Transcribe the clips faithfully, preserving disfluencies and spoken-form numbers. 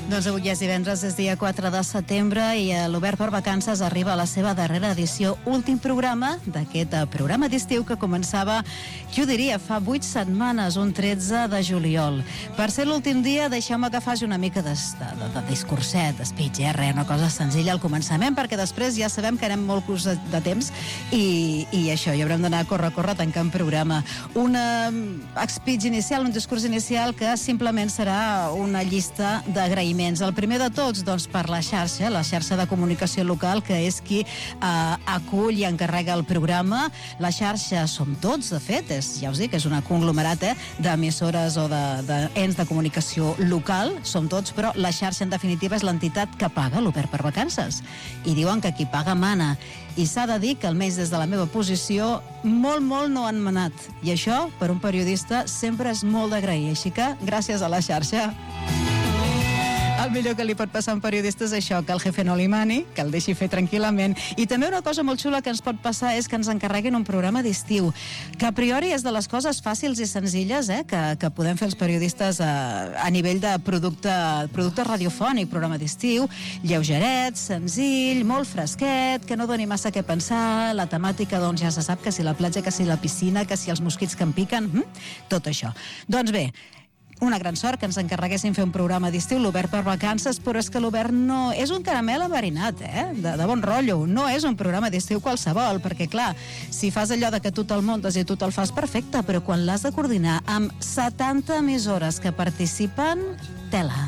Doncs avui és divendres, és dia quatre de setembre i l'Obert per Vacances arriba a la seva darrera edició, últim programa d'aquest programa d'estiu que començava, jo diria, fa vuit setmanes, un tretze de juliol. Per ser l'últim dia, deixeu-me que faci una mica de, de, de discurset, de speech, eh? Res, una cosa senzilla al començament, perquè després ja sabem que anem molt curts de, de temps i, i això, i haurem d'anar a córrer, córrer, tancant programa. Un speech inicial, un discurs inicial que simplement serà una llista d'agraïments. El primer de tots, doncs, per la xarxa, la xarxa de comunicació local, que és qui eh, acull i encarrega el programa. La xarxa som tots, de fet, és, ja us dic, és una conglomerat eh, d'emissores o d'ens de, de, de comunicació local, som tots, però la xarxa, en definitiva, és l'entitat que paga l'Obert per Vacances. I diuen que qui paga mana. I s'ha de dir que, almenys des de la meva posició, molt, molt no han manat. I això, per un periodista, sempre és molt d'agrair. Així que, gràcies a la xarxa. El millor que li pot passar a un periodista és això, que el jefe no li mani, que el deixi fer tranquil·lament. I també una cosa molt xula que ens pot passar és que ens encarreguin un programa d'estiu, que a priori és de les coses fàcils i senzilles eh, que, que podem fer els periodistes a, a nivell de producte, producte radiofònic, programa d'estiu, lleugeret, senzill, molt fresquet, que no doni massa què pensar, la temàtica doncs ja se sap, que si la platja, que si la piscina, que si els mosquits que em piquen, hm? Tot això. Doncs bé, una gran sort que ens encarreguessin fer un programa d'estiu, l'Obert per Vacances, però és que l'Obert no... És un caramel enverinat, eh? De, de bon rotllo. No és un programa d'estiu qualsevol, perquè, clar, si fas allò de que tu te'l muntes i tu te'l fas perfecte, però quan l'has de coordinar amb setanta emissores que participen, tela.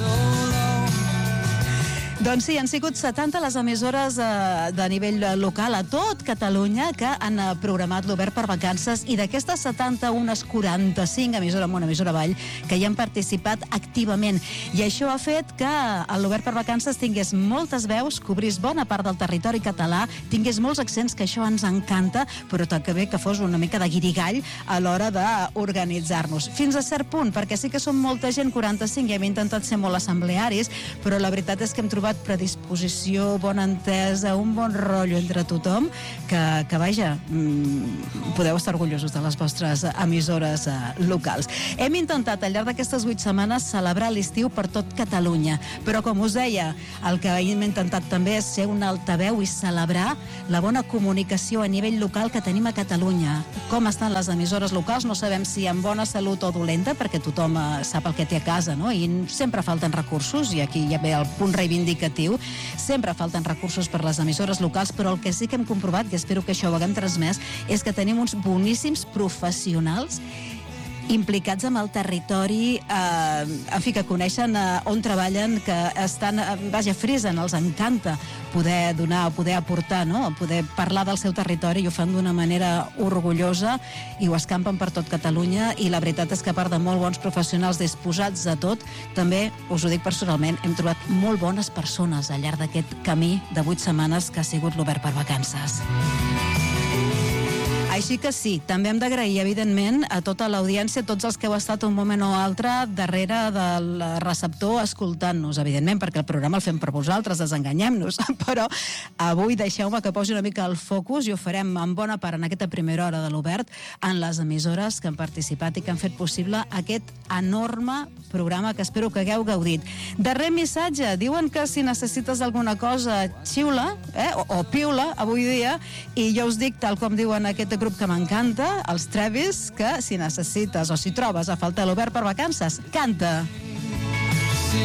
Doncs sí, han sigut setanta les emissores eh, de nivell local a tot Catalunya que han eh, programat l'Obert per Vacances, i d'aquestes setanta, unes quaranta-cinc emissores amb una emissora avall que hi han participat activament. I això ha fet que l'Obert per Vacances tingués moltes veus, cobrís bona part del territori català, tingués molts accents, que això ens encanta, però també que fos una mica de guirigall a l'hora d'organitzar-nos. Fins a cert punt, perquè sí que som molta gent, quaranta-cinc, i hem intentat ser molt assemblearis, però la veritat és que hem trobat predisposició, bona entesa, un bon rotllo entre tothom, que, que vaja, mmm, podeu estar orgullosos de les vostres emissores eh, locals. Hem intentat al llarg d'aquestes vuit setmanes celebrar l'estiu per tot Catalunya, però com us deia, el que hem intentat també és ser un altaveu i celebrar la bona comunicació a nivell local que tenim a Catalunya. Com estan les emissores locals, no sabem si en bona salut o dolenta, perquè tothom eh, sap el que té a casa, no? I sempre falten recursos, i aquí ja ve el punt reivindicatiu. Sempre falten recursos per les emissores locals, però el que sí que hem comprovat, i espero que això ho haguem transmès, és que tenim uns boníssims professionals implicats amb el territori, eh, en fi, que coneixen eh, on treballen, que estan, eh, vaja, frisen, els encanta poder donar, poder aportar, no? Poder parlar del seu territori, i ho fan d'una manera orgullosa i ho escampen per tot Catalunya, i la veritat és que a part de molt bons professionals disposats a tot, també, us ho dic personalment, hem trobat molt bones persones al llarg d'aquest camí de vuit setmanes que ha sigut l'Obert per Vacances. Així que sí, també hem d'agrair, evidentment, a tota l'audiència, tots els que heu estat un moment o altre darrere del receptor escoltant-nos, evidentment, perquè el programa el fem per vosaltres, desenganyem-nos, però avui deixeu-me que posi una mica el focus, i ho farem en bona part en aquesta primera hora de l'Obert, en les emissores que han participat i que han fet possible aquest enorme programa que espero que hagueu gaudit. Darrer missatge, diuen que si necessites alguna cosa, xiula, eh? o, o piula, avui dia, i jo us dic, tal com diuen aquest grup que m'encanta, els Travis, que si necessites o si trobes a faltar l'Obert per Vacances, canta. Sí.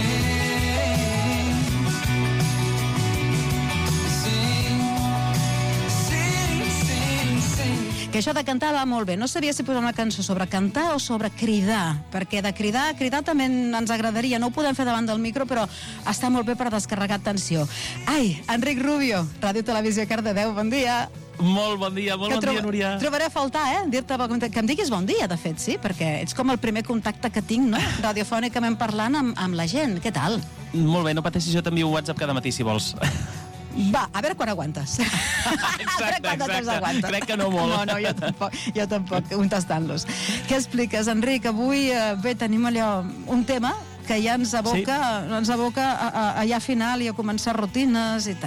Que això de cantar va molt bé. No sabia si posar una cançó sobre cantar o sobre cridar, perquè de cridar, cridar també ens agradaria. No ho podem fer davant del micro, però està molt bé per descarregar tensió. Ai, Enric Rubio, Ràdio Televisió Cardedeu, bon dia. Molt bon dia, molt bon dia, Núria. Trobaré a faltar, eh? Dir-te que em diguis bon dia, de fet, sí, perquè ets com el primer contacte que tinc, no? Radiofònicament parlant amb, amb la gent. Què tal? Molt bé, no pateixis, jo t'envio un WhatsApp cada matí, si vols. Va, a veure quan aguantes. Exacte, exacte. Crec que no molt. No, no, jo tampoc, jo tampoc, un tastant-los. Què expliques, Enric? Avui, bé, tenim allò, un tema que ja ens aboca, sí. ens aboca a, a, a ja final i a començar rutines i tal.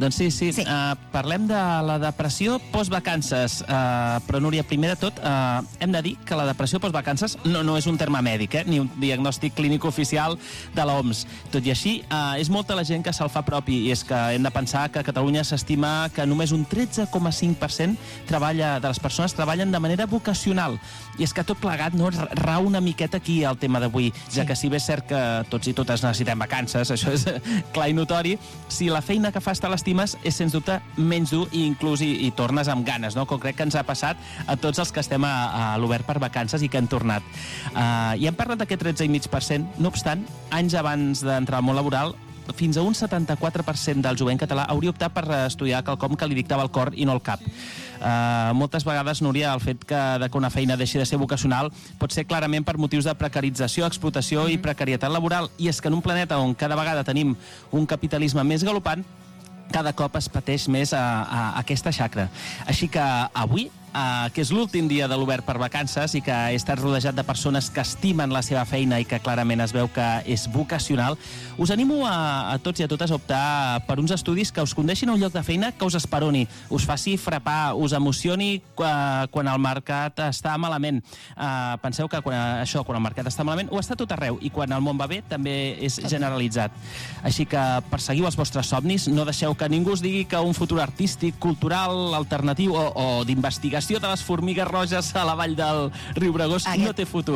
Doncs sí, sí. sí. Uh, parlem de la depressió postvacances. Uh, però, Núria, primer de tot, uh, hem de dir que la depressió postvacances no, no és un terme mèdic, eh? Ni un diagnòstic clínic oficial de l'O M S. Tot i així, uh, és molta la gent que se'l fa propi, i és que hem de pensar que a Catalunya s'estima que només un tretze coma cinc per cent treballa, de les persones treballen de manera vocacional. I és que tot plegat no rau una miqueta aquí el tema d'avui, sí. Ja que si bé és cert que tots i totes necessitem vacances, això és clar i notori, si la feina que fas te l'estimes és sens dubte menys dur i inclús hi, hi tornes amb ganes, no? Com crec que ens ha passat a tots els que estem a, a l'Obert per vacances i que han tornat. Uh, I hem parlat d'aquest tretze coma cinc per cent, no obstant, anys abans d'entrar al món laboral, fins a un setanta-quatre per cent del jovent català hauria optat per estudiar quelcom que li dictava el cor i no el cap. Uh, moltes vegades, Núria, el fet que, de que una feina deixi de ser vocacional pot ser clarament per motius de precarització, explotació mm-hmm. i precarietat laboral. I és que en un planeta on cada vegada tenim un capitalisme més galopant, cada cop es pateix més a, a, a aquesta xacra. Així que avui, Uh, que és l'últim dia de l'Obert per vacances i que he estat rodejat de persones que estimen la seva feina i que clarament es veu que és vocacional, us animo a, a tots i a totes a optar per uns estudis que us condeixin a un lloc de feina que us esperoni, us faci frapar, us emocioni uh, quan el mercat està malament. Uh, penseu que quan, això, quan el mercat està malament, ho està tot arreu, i quan el món va bé també és generalitzat. Així que perseguiu els vostres somnis, no deixeu que ningú us digui que un futur artístic, cultural, alternatiu o, o d'investigació de les formigues roges a la vall del Riu Bregós Aquest... no té futur.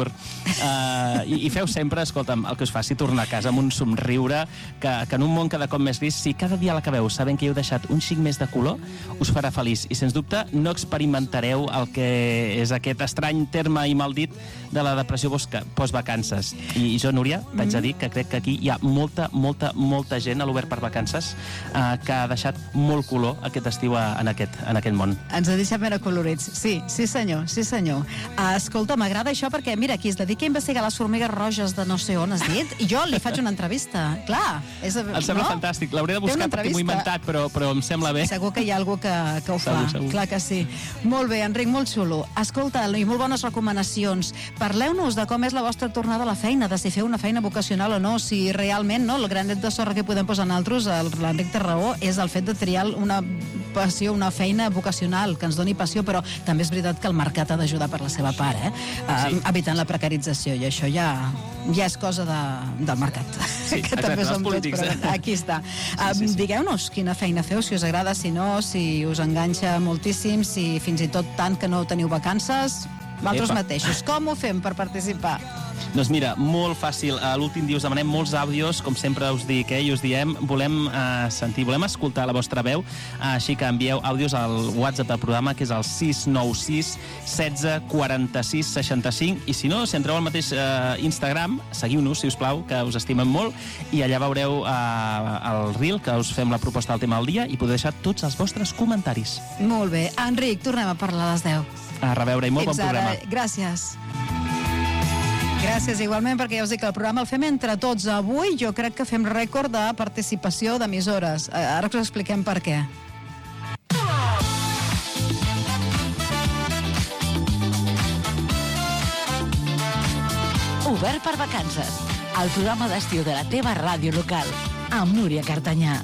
Uh, i, I feu sempre, escolta'm, el que us faci tornar a casa amb un somriure, que, que en un món cada cop més gris, si cada dia l'acabeu sabent que hi heu deixat un xic més de color, us farà feliç. I, sens dubte, no experimentareu el que és aquest estrany terme i maldit de la depressió postvacances. I, I jo, Núria, mm-hmm. t'haig de dir que crec que aquí hi ha molta, molta, molta gent a l'Obert per vacances uh, que ha deixat molt color aquest estiu a, en, aquest, en aquest món. Ens ha deixat ben acolorits. Sí, sí senyor, sí senyor. Uh, escolta, m'agrada això perquè, mira, qui es dedica a investigar les formigues roges de no sé on has dit, i jo li faig una entrevista. Clar. És, em sembla no? fantàstic. L'hauré de buscar perquè m'ho he inventat, però, però em sembla bé. Segur que hi ha algú que, que ho segur, fa. Segur. Clar que sí. Molt bé, Enric, molt xulo. Escolta, i molt bones recomanacions. Parleu-nos de com és la vostra tornada a la feina, de si feu una feina vocacional o no, si realment no, el granet de sorra que podem posar nosaltres, l'Enric té raó, és el fet de triar una passió, una feina vocacional que ens doni passió, però també és veritat que el mercat ha d'ajudar per la seva part, eh? Sí. Uh, evitant la precarització, i això ja, ja és cosa de, del mercat. Sí, que exacte, també som polítics. tots, però aquí està. Uh, sí, sí, sí. Digueu-nos quina feina feu, si us agrada, si no, si us enganxa moltíssim, si fins i tot tant que no teniu vacances, vosaltres Epa. mateixos. Com ho fem per participar? Doncs mira, molt fàcil. A l'últim dia us demanem molts àudios, com sempre us dic, eh, i us diem, volem eh, sentir, volem escoltar la vostra veu, eh, així que envieu àudios al WhatsApp del programa, que és el sis nou sis setze quaranta-sis seixanta-cinc, i si no, si entreu al mateix eh, Instagram, seguiu-nos, si us plau, que us estimem molt, i allà veureu eh, el reel, que us fem la proposta del tema del dia, i podeu deixar tots els vostres comentaris. Molt bé. Enric, tornem a parlar a les deu. A reveure, i molt Fins bon programa. ara. Gràcies. Gràcies igualment, perquè ja us dic que el programa el fem entre tots. Avui jo crec que fem rècord de participació d'emissores. Ara us expliquem per què. Obert per vacances, el programa d'estiu de la teva ràdio local, amb Núria Cartanyà.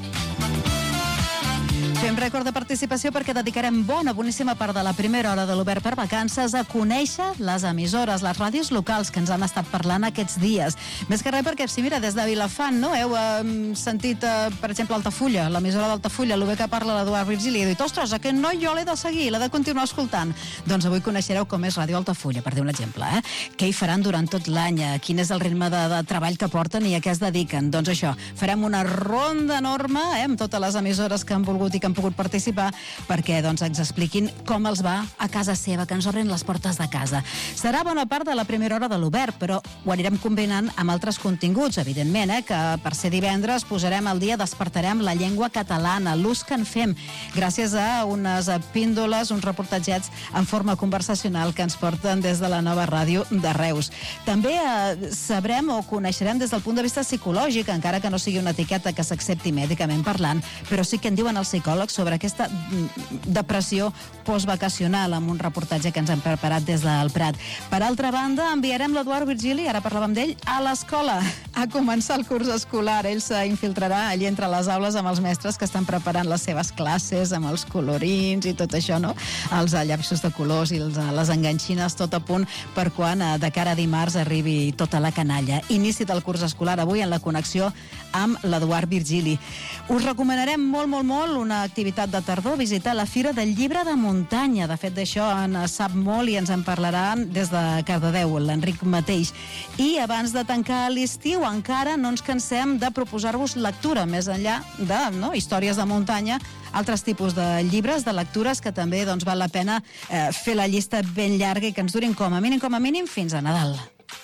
Fem rècord de participació perquè dedicarem bona, boníssima part de la primera hora de l'Obert per vacances a conèixer les emissores, les ràdios locals que ens han estat parlant aquests dies. Més que res perquè, si mira, des de Vilafant, no? Heu eh, sentit, eh, per exemple, Altafulla, l'emissora d'Altafulla, el bé que parla l'Eduard Virgili, i dit, ostres, aquest noi jo l'he de seguir, l'he de continuar escoltant. Doncs avui coneixereu com és Ràdio Altafulla, per dir un exemple, eh? Què hi faran durant tot l'any, quin és el ritme de, de treball que porten i a què es dediquen. Doncs això, farem una ronda enorme, eh, amb totes les emissores que han volgut i que han pogut participar, perquè doncs, ens expliquin com els va a casa seva, que ens obrin les portes de casa. Serà bona part de la primera hora de l'Obert, però ho anirem combinant amb altres continguts, evidentment, eh, que per ser divendres posarem al dia, despertarem la llengua catalana, l'ús que en fem, gràcies a unes píndoles, uns reportatgets en forma conversacional que ens porten des de la nova ràdio de Reus. També eh, sabrem o coneixerem des del punt de vista psicològic, encara que no sigui una etiqueta que s'accepti mèdicament parlant, però sí que en diuen els psicòlegs psicòlegs sobre aquesta depressió postvacacional, amb un reportatge que ens han preparat des del Prat. Per altra banda, enviarem l'Eduard Virgili, ara parlàvem d'ell, a l'escola a començar el curs escolar. Ell s'infiltrarà allí entre les aules amb els mestres que estan preparant les seves classes, amb els colorins i tot això, no? Els llapis de colors i els, les enganxines, tot a punt per quan de cara a dimarts arribi tota la canalla. Inici del curs escolar avui en la connexió amb l'Eduard Virgili. Us recomanarem molt, molt, molt una activitat de tardor, visitar la Fira del Llibre de Muntanya. De fet, d'això en sap molt i ens en parlaran des de Cardedeu, l'Enric mateix. I abans de tancar l'estiu, encara no ens cansem de proposar-vos lectura, més enllà de no, històries de muntanya, altres tipus de llibres, de lectures, que també doncs, val la pena eh, fer la llista ben llarga i que ens durin com a mínim, com a mínim, fins a Nadal.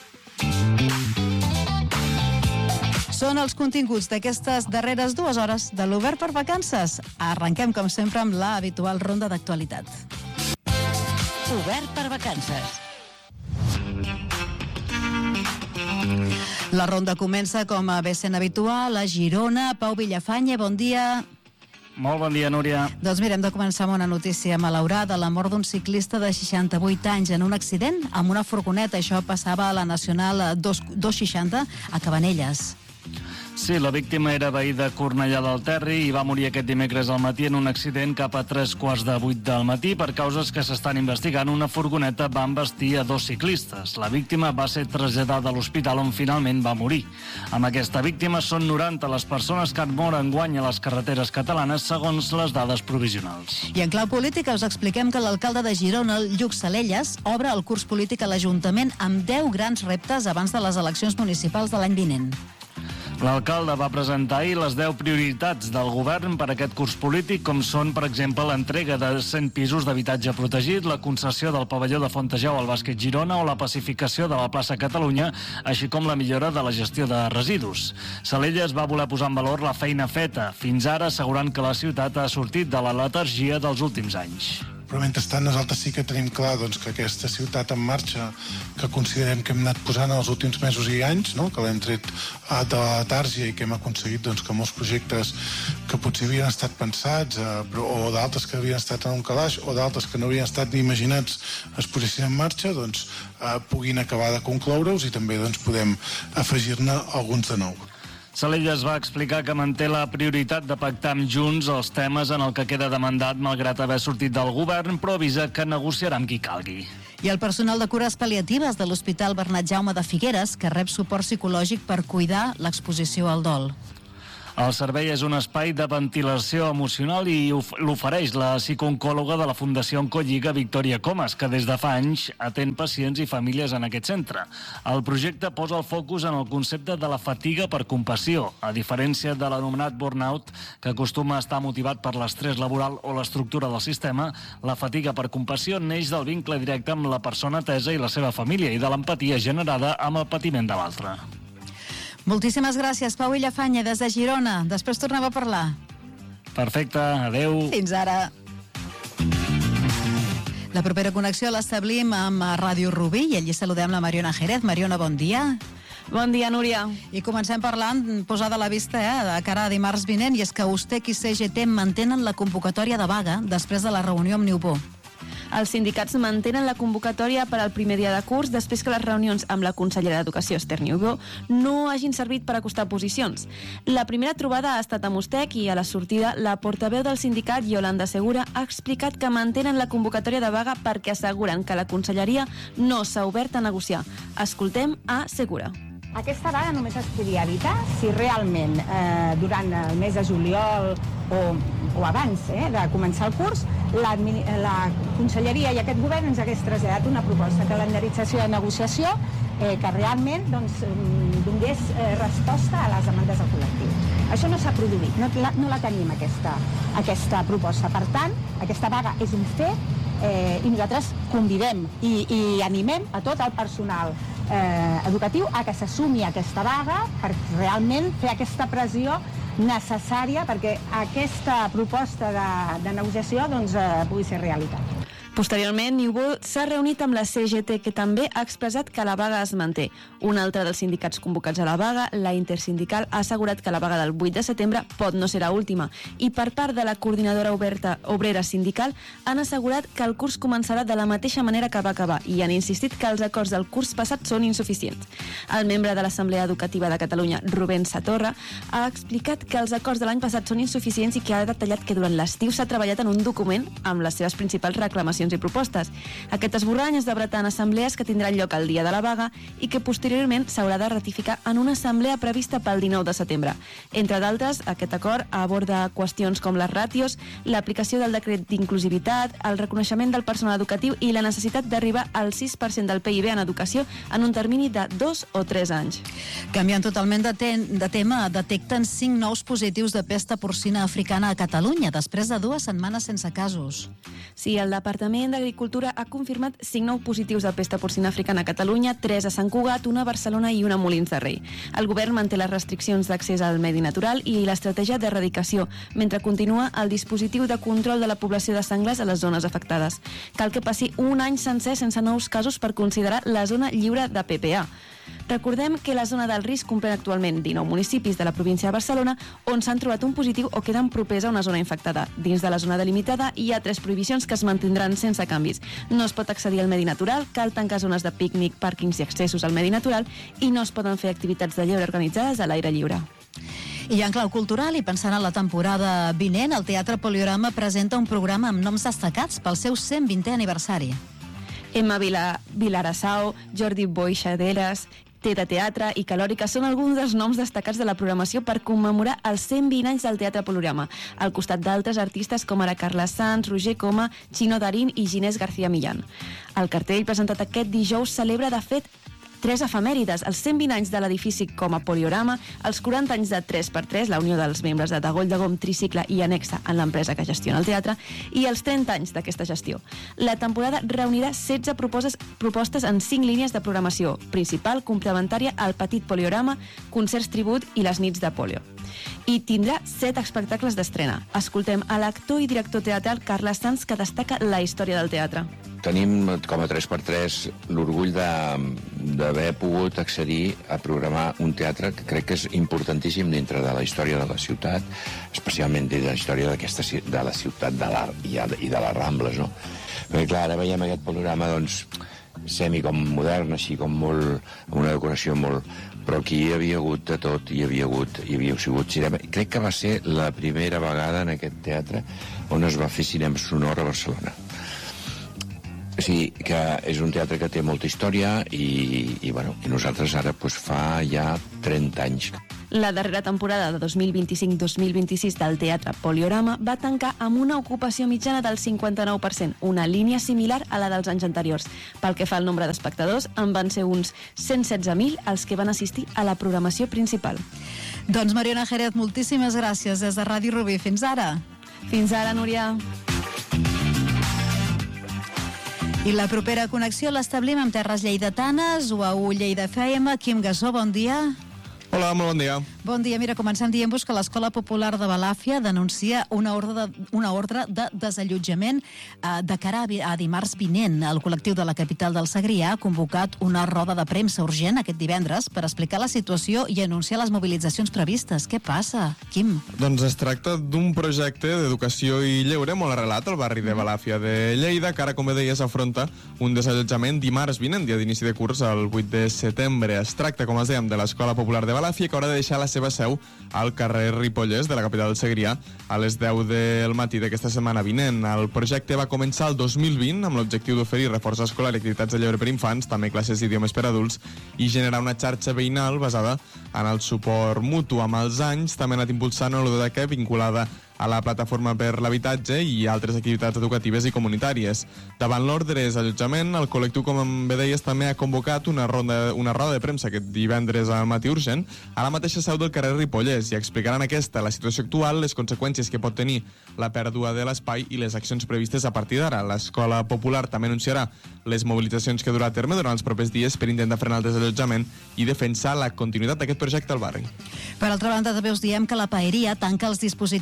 Són els continguts d'aquestes darreres dues hores de l'Obert per Vacances. Arrenquem, com sempre, amb la habitual ronda d'actualitat. Obert per Vacances. La ronda comença, com a bé sent habitual, a Girona. Pau Villafanya, bon dia. Molt bon dia, Núria. Doncs mira, hem de començar amb una notícia malaurada, la mort d'un ciclista de seixanta-vuit anys en un accident amb una furgoneta. Això passava a la Nacional dos seixanta a Cabanelles. Sí, la víctima era veí de Cornellà del Terri i va morir aquest dimecres al matí en un accident cap a tres quarts de vuit del matí per causes que s'estan investigant. Una furgoneta va embestir a dos ciclistes. La víctima va ser traslladada a l'hospital on finalment va morir. Amb aquesta víctima són noranta les persones que han mort enguany a les carreteres catalanes segons les dades provisionals. I en clau política us expliquem que l'alcalde de Girona, Lluc Salellas, obre el curs polític a l'Ajuntament amb deu grans reptes abans de les eleccions municipals de l'any vinent. L'alcalde va presentar ahir les deu prioritats del govern per a aquest curs polític, com són, per exemple, l'entrega de cent pisos d'habitatge protegit, la concessió del pavelló de Fontejau al Bàsquet Girona o la pacificació de la plaça Catalunya, així com la millora de la gestió de residus. Salellas va voler posar en valor la feina feta, fins ara assegurant que la ciutat ha sortit de la letargia dels últims anys. Però mentrestant nosaltres sí que tenim clar doncs, que aquesta ciutat en marxa, que considerem que hem anat posant els últims mesos i anys, no? Que l'hem tret de la letàrgia i que hem aconseguit doncs, que molts projectes que potser havien estat pensats eh, però, o d'altres que havien estat en un calaix o d'altres que no havien estat ni imaginats es posessin en marxa, doncs eh, puguin acabar de concloure-us i també doncs, podem afegir-ne alguns de nou. Salellas va explicar que manté la prioritat de pactar amb Junts els temes en el que queda demandat malgrat haver sortit del govern, però avisa que negociarà amb qui calgui. I el personal de cures pal·liatives de l'Hospital Bernat Jaume de Figueres, que rep suport psicològic per cuidar l'exposició al dol. El servei és un espai de ventilació emocional i l'ofereix la psicooncòloga de la Fundació Oncolliga, Victòria Comas, que des de fa anys atén pacients i famílies en aquest centre. El projecte posa el focus en el concepte de la fatiga per compassió, a diferència de l'anomenat burnout, que acostuma a estar motivat per l'estrès laboral o l'estructura del sistema. La fatiga per compassió neix del vincle directe amb la persona atesa i la seva família i de l'empatia generada amb el patiment de l'altre. Moltíssimes gràcies, Pau Villafanya, des de Girona. Després tornem a parlar. Perfecte, adeu. Fins ara. La propera connexió l'establim amb Ràdio Rubí i allí saludem la Mariona Jerez. Mariona, bon dia. Bon dia, Núria. I comencem parlant, posada a la vista, eh, de cara a dimarts vinent, i és que Ustec i C G T mantenen la convocatòria de vaga després de la reunió amb Niubó. Els sindicats mantenen la convocatòria per al primer dia de curs després que les reunions amb la consellera d'Educació, Esther Niubó, no hagin servit per acostar posicions. La primera trobada ha estat amb Ustec i a la sortida la portaveu del sindicat, Yolanda Segura, ha explicat que mantenen la convocatòria de vaga perquè asseguren que la conselleria no s'ha obert a negociar. Escoltem a Segura. Aquesta vaga només es podia evitar si realment eh, durant el mes de juliol o, o abans eh, de començar el curs la, la conselleria i aquest govern ens hagués traslladat una proposta de calendarització de negociació eh, que realment doncs, donés eh, resposta a les demandes del col·lectiu. Això no s'ha produït, no la, no la tenim aquesta, aquesta proposta. Per tant, aquesta vaga és un fet eh, i nosaltres convidem i, i animem a tot el personal eh, educatiu a que s'assumi aquesta vaga per realment fer aquesta pressió necessària perquè aquesta proposta de, de negociació doncs, eh, pugui ser realitat. Posteriorment, Niubó s'ha reunit amb la C G T, que també ha expressat que la vaga es manté. Un altre dels sindicats convocats a la vaga, la Intersindical, ha assegurat que la vaga del vuit de setembre pot no ser l'última. I per part de la Coordinadora Oberta Obrera Sindical han assegurat que el curs començarà de la mateixa manera que va acabar i han insistit que els acords del curs passat són insuficients. El membre de l'Assemblea Educativa de Catalunya, Rubén Satorra, ha explicat que els acords de l'any passat són insuficients i que ha detallat que durant l'estiu s'ha treballat en un document amb les seves principals reclamacions i propostes. Aquest esborrany es debatrà en assemblees que tindran lloc el dia de la vaga i que posteriorment s'haurà de ratificar en una assemblea prevista pel dinou de setembre. Entre d'altres, aquest acord aborda qüestions com les ràtios, l'aplicació del decret d'inclusivitat, el reconeixement del personal educatiu i la necessitat d'arribar al sis per cent del P I B en educació en un termini de dos o tres anys. Canviant totalment de, ten de tema, detecten cinc nous positius de pesta porcina africana a Catalunya després de dues setmanes sense casos. Sí, el Departament d'Agricultura ha confirmat cinc nous positius de pesta porcina africana a Catalunya, tres a Sant Cugat, una a Barcelona i una a Molins de Rei. El govern manté les restriccions d'accés al medi natural i l'estratègia d'erradicació, mentre continua el dispositiu de control de la població de senglars a les zones afectades. Cal que passi un any sencer sense nous casos per considerar la zona lliure de P P A. Recordem que la zona del risc comprèn actualment dinou municipis de la província de Barcelona on s'han trobat un positiu o queden propers a una zona infectada. Dins de la zona delimitada hi ha tres prohibicions que es mantindran sense canvis. No es pot accedir al medi natural, cal tancar zones de pícnic, pàrquings i accessos al medi natural i no es poden fer activitats de lleure organitzades a l'aire lliure. I en clau cultural i pensant en la temporada vinent, el Teatre Poliorama presenta un programa amb noms destacats pel seu cent vintè aniversari. Emma Vila, Vilarassau, Jordi Boixaderes, Teta Teatre i Calòrica són alguns dels noms destacats de la programació per commemorar els cent vint anys del Teatre Poliorama, al costat d'altres artistes com ara Carla Sanz, Roger Coma, Chino Darín i Ginés García Millán. El cartell presentat aquest dijous celebra, de fet, tres efemèrides, els cent vint anys de l'edifici com a Poliorama, els quaranta anys de tres per tres, la unió dels membres de Dagoll de Gom, Tricicle i Anexa en l'empresa que gestiona el teatre, i els trenta anys d'aquesta gestió. La temporada reunirà setze propostes, propostes en cinc línies de programació, principal, complementària, el petit Poliorama, concerts tribut i les nits de polio. I tindrà set espectacles d'estrena. Escoltem a l'actor i director teatral Carles Sanz, que destaca la història del teatre. Tenim com a tres per tres l'orgull d'haver pogut accedir a programar un teatre que crec que és importantíssim dintre de la història de la ciutat, especialment de la història d'aquesta de la ciutat de l'art i de les Rambles, no? Perquè, clar, ara veiem aquest panorama, doncs, semi com modern, així com molt, amb una decoració molt... Però aquí hi havia hagut de tot, hi havia hagut, hi havia sigut cinema. Crec que va ser la primera vegada en aquest teatre on es va fer cinema sonor a Barcelona. O sigui, que és un teatre que té molta història i, i, bueno, i nosaltres ara doncs, fa ja trenta anys. La darrera temporada de dos mil vint-i-cinc dos mil vint-i-sis del Teatre Poliorama va tancar amb una ocupació mitjana del cinquanta-nou per cent, una línia similar a la dels anys anteriors. Pel que fa al nombre d'espectadors, en van ser uns cent setze mil els que van assistir a la programació principal. Doncs Mariona Jerez, moltíssimes gràcies des de Ràdio Rubí. Fins ara. Fins ara, Núria. I la propera connexió l'establim amb Terres Lleidatanes, U A U Lleida F M. Quim Gasó, bon dia. Hola, molt bon dia. Bon dia. Mira, comencem dient-vos que l'Escola Popular de Balàfia denuncia una ordre de, una ordre de desallotjament eh, de cara a, a dimarts vinent. El col·lectiu de la capital del Segrià ha convocat una roda de premsa urgent aquest divendres per explicar la situació i anunciar les mobilitzacions previstes. Què passa, Quim? Doncs es tracta d'un projecte d'educació i lleure molt arrelat al barri de Balàfia de Lleida, que ara, com bé deies, afronta un desallotjament dimarts vinent, dia d'inici de curs, el vuit de setembre. Es tracta, com es dèiem, de l'Escola Popular de Balàfia, que haurà de deixar la seva seu al carrer Ripollès de la capital del Segrià a les deu del matí d'aquesta setmana vinent. El projecte va començar el dos mil vint amb l'objectiu d'oferir reforç escolar i activitats de lleure per infants, també classes d'idiomes per adults, i generar una xarxa veïnal basada en el suport mutu. Amb els anys també ha anat impulsant una ludoteca vinculada a la plataforma per l'habitatge i altres activitats educatives i comunitàries. Davant l'ordre de desallotjament, el col·lectiu, com bé deies, també ha convocat una, ronda, una roda de premsa aquest divendres al matí urgent a la mateixa seu del carrer Ripollès i explicaran aquesta la situació actual, les conseqüències que pot tenir la pèrdua de l'espai i les accions previstes a partir d'ara. L'Escola Popular també anunciarà les mobilitzacions que durà a terme durant els propers dies per intentar frenar el desallotjament i defensar la continuïtat d'aquest projecte al barri. Per altra banda, també us diem que la Paeria tanca els dispositius extra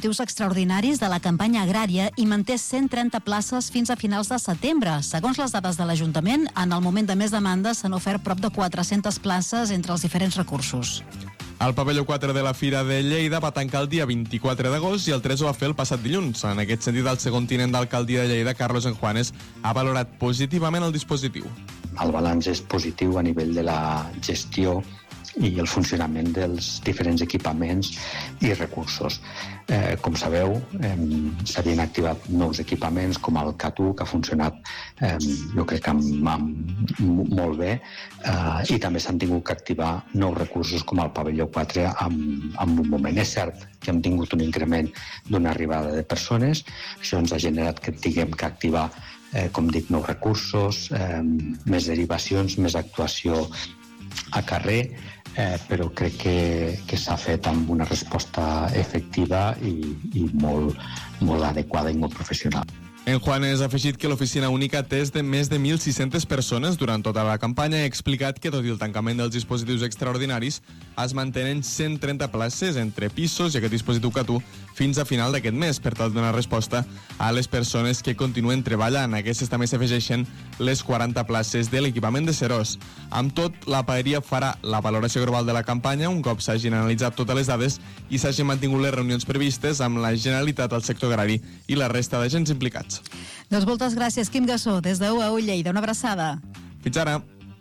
extraordinaris de la campanya agrària i manté cent trenta places fins a finals de setembre. Segons les dades de l'Ajuntament, en el moment de més demandes s'han ofert prop de quatre-centes places entre els diferents recursos. El pavelló quatre de la Fira de Lleida va tancar el dia vint-i-quatre d'agost i el tres ho va fer el passat dilluns. En aquest sentit, el segon tinent d'alcaldia de Lleida, Carlos Enjuanes, ha valorat positivament el dispositiu. El balanç és positiu a nivell de la gestió i el funcionament dels diferents equipaments i recursos. Eh, com sabeu, eh, s'havien activat nous equipaments com el C A T U, que ha funcionat eh, jo crec que amb, amb, molt bé, eh, i també s'han tingut que activar nous recursos com el pavelló quatre en, en un moment. És cert que hem tingut un increment d'una arribada de persones, això ens ha generat que tinguem que activar, eh, com dic, nous recursos, eh, més derivacions, més actuació a carrer, Eh, però crec que, que s'ha fet amb una resposta efectiva i, i molt, molt adequada i molt professional. En Juanes ha afegit que l'oficina única té de més de mil sis-centes persones durant tota la campanya i ha explicat que, tot i el tancament dels dispositius extraordinaris, es mantenen cent trenta places entre pisos i aquest dispositiu C A T U fins a final d'aquest mes per tal de donar resposta a les persones que continuen treballant. A aquestes també s'afegeixen les quaranta places de l'equipament de Serós. Amb tot, la paeria farà la valoració global de la campanya un cop s'hagin analitzat totes les dades i s'hagin mantingut les reunions previstes amb la Generalitat, el sector agrari i la resta d'agents implicats. Doncs moltes gràcies, Quim Gassó, des de U A U Lleida. Una abraçada. Fins ara.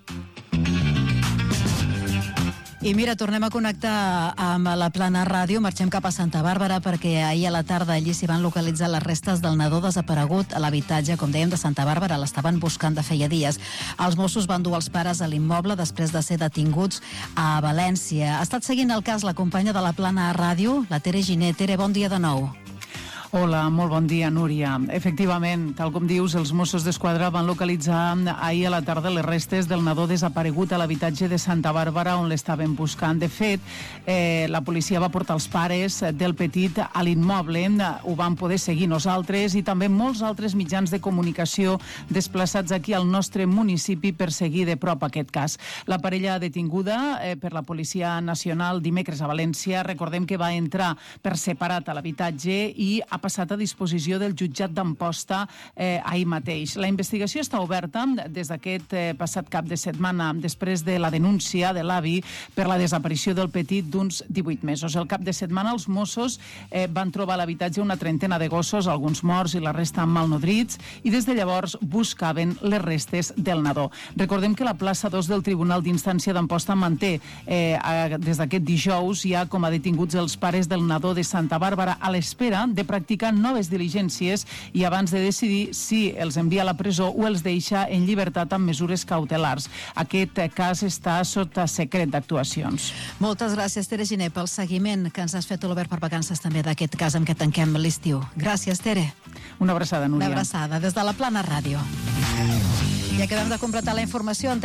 I mira, tornem a connectar amb la Plana Ràdio. Marxem cap a Santa Bàrbara perquè ahir a la tarda allí s'hi van localitzar les restes del nadó desaparegut a l'habitatge, com dèiem, de Santa Bàrbara. L'estaven buscant de feia dies. Els Mossos van dur els pares a l'immoble després de ser detinguts a València. Ha estat seguint el cas la companya de la Plana Ràdio, la Tere Giner. Tere, bon dia de nou. Hola, molt bon dia, Núria. Efectivament, tal com dius, els Mossos d'Esquadra van localitzar ahir a la tarda les restes del nadó desaparegut a l'habitatge de Santa Bàrbara on l'estaven buscant. De fet, eh, la policia va portar els pares del petit a l'immoble. Ho vam poder seguir nosaltres i també molts altres mitjans de comunicació desplaçats aquí al nostre municipi per seguir de prop aquest cas. La parella detinguda eh, per la Policia Nacional dimecres a València, recordem que va entrar per separat a l'habitatge i ha passat a disposició del jutjat d'Amposta eh, ahir mateix. La investigació està oberta des d'aquest eh, passat cap de setmana, després de la denúncia de l'avi per la desaparició del petit d'uns divuit mesos. El cap de setmana els Mossos eh, van trobar a l'habitatge una trentena de gossos, alguns morts i la resta malnodrits, i des de llavors buscaven les restes del nadó. Recordem que la plaça dos del Tribunal d'Instància d'Amposta manté eh, des d'aquest dijous ja com a detinguts els pares del nadó de Santa Bàrbara a l'espera de practicar noves diligències i abans de decidir si els envia a la presó o els deixa en llibertat amb mesures cautelars. Aquest cas està sota secret d'actuacions. Moltes gràcies, Tere Giner, pel seguiment que ens has fet a l'Obert per Vacances també d'aquest cas amb què tanquem l'estiu. Gràcies, Tere. Una abraçada, Núria. Una abraçada des de la Plana Ràdio. I acabem de completar la informació en